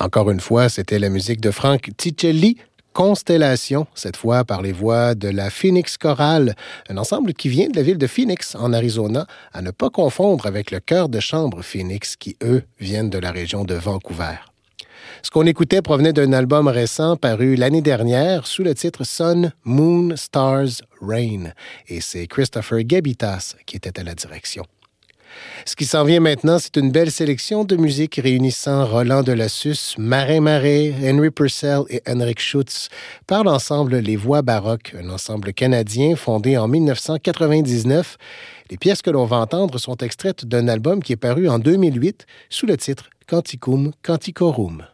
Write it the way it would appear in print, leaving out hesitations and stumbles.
Encore une fois, c'était la musique de Frank Ticelli, Constellation, cette fois par les voix de la Phoenix Chorale, un ensemble qui vient de la ville de Phoenix, en Arizona, à ne pas confondre avec le chœur de chambre Phoenix, qui, eux, viennent de la région de Vancouver. Ce qu'on écoutait provenait d'un album récent paru l'année dernière sous le titre Sun, Moon, Stars, Rain, et c'est Christopher Gabitas qui était à la direction. Ce qui s'en vient maintenant, c'est une belle sélection de musique réunissant Roland Delassus, Marin Marais, Henry Purcell et Henrik Schutz par l'ensemble Les Voix baroques, un ensemble canadien fondé en 1999. Les pièces que l'on va entendre sont extraites d'un album qui est paru en 2008 sous le titre Canticum Canticorum.